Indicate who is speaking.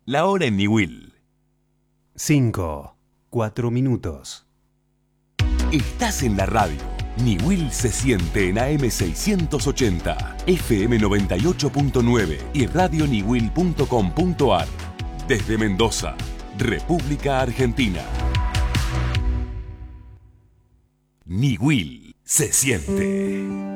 Speaker 1: La hora en Niwil.
Speaker 2: 5, 4 minutos.
Speaker 1: Estás en la radio. Niwil se siente en AM 680, FM 98.9 y radioniwil.com.ar. Desde Mendoza, República Argentina. Niwil se siente.